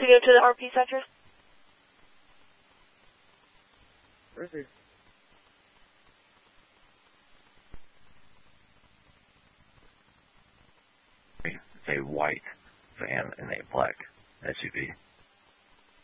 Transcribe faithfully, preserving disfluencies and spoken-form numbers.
to go to the R P sector. Perfect. It's a white van and a black S U V.